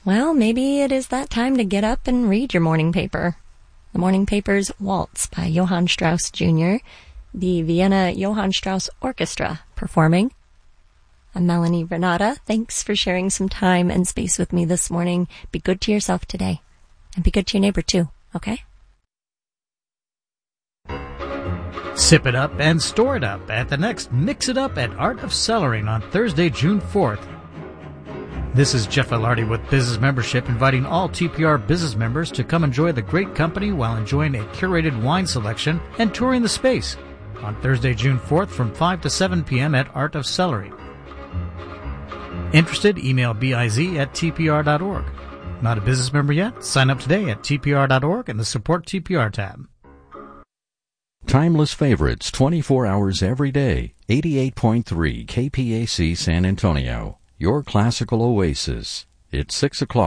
Well, maybe it is that time to get up and read your morning paper. The morning paper's Waltz by Johann Strauss Jr., the Vienna Johann Strauss Orchestra performing. I'm Melanie Renata. Thanks for sharing some time and space with me this morning. Be good to yourself today. And be good to your neighbor too, okay? Sip it up and store it up at the next Mix It Up at Art of Cellaring on Thursday, June 4th. This is Jeff Ilardi with Business Membership, inviting all TPR business members to come enjoy the great company while enjoying a curated wine selection and touring the space on Thursday, June 4th from 5 to 7 p.m. at Art of Cellaring. Interested? Email biz@tpr.org. Not a business member yet? Sign up today at tpr.org in the Support TPR tab. Timeless favorites 24 hours every day. 88.3 KPAC San Antonio. Your classical oasis. It's 6 o'clock.